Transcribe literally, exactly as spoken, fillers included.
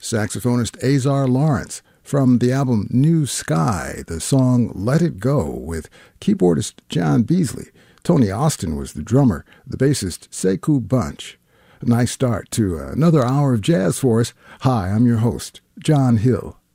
saxophonist Azar Lawrence. From the album New Sky, the song Let It Go with keyboardist John Beasley. Tony Austin was the drummer, the bassist Sekou Bunch. A nice start to another hour of jazz for us. Hi, I'm your host, John Hill.